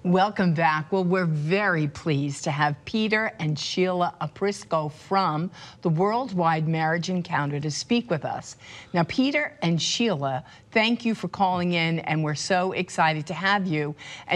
Welcome back. Well, we're very pleased to have Peter and Sheila Aprisco from the Worldwide Marriage Encounter to speak with us. Now, Peter and Sheila, thank you for calling in, and we're so excited to have you.